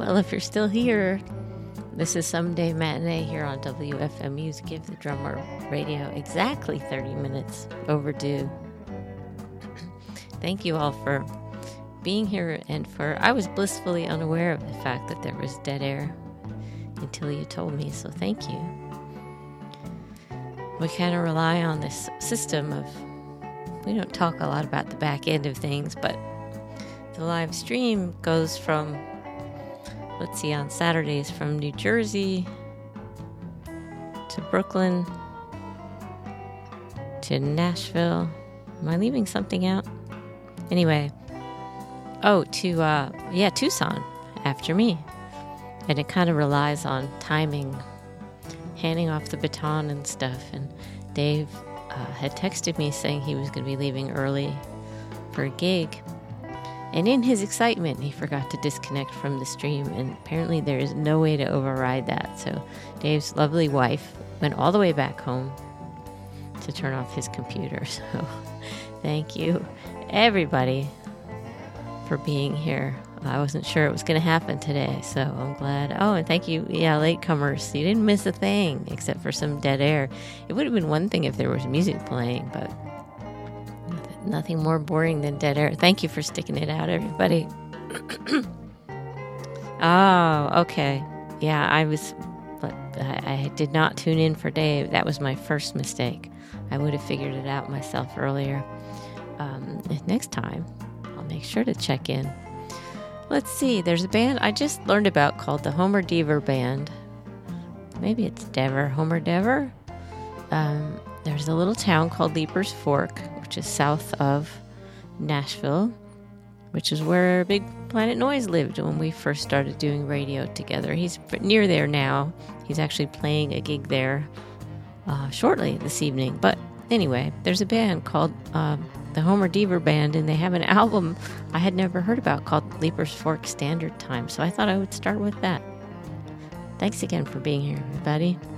Well, if you're still here, this is Someday Matinee here on WFMU's Give the Drummer Radio, exactly 30 minutes overdue. Thank you all for being here, and I was blissfully unaware of the fact that there was dead air until you told me, so thank you. We kind of rely on this system of, we don't talk a lot about the back end of things, but the live stream goes from, let's see, on Saturdays from New Jersey to Brooklyn to Nashville. Am I leaving something out? Anyway, to Tucson after me. And it kind of relies on timing, handing off the baton and stuff. And Dave had texted me saying he was going to be leaving early for a gig. And in his excitement, he forgot to disconnect from the stream. And apparently there is no way to override that. So Dave's lovely wife went all the way back home to turn off his computer. So thank you, everybody, for being here. I wasn't sure it was going to happen today, so I'm glad. Oh, and thank you, latecomers. You didn't miss a thing except for some dead air. It would have been one thing if there was music playing, but nothing more boring than dead air. Thank you for sticking it out, everybody. Oh, okay. Yeah, I did not tune in for Dave. That was my first mistake. I would have figured it out myself earlier. Next time, I'll make sure to check in. Let's see, there's a band I just learned about called the Homer Dever Band. Maybe it's Homer Dever. There's a little town called Leapers Fork, which is south of Nashville, which is where Big Planet Noise lived when we first started doing radio together. He's near there now. He's actually playing a gig there shortly this evening. But anyway, there's a band called the Homer Dever Band, and they have an album I had never heard about called Leapers Fork Standard Time, so I thought I would start with that. Thanks again for being here, everybody.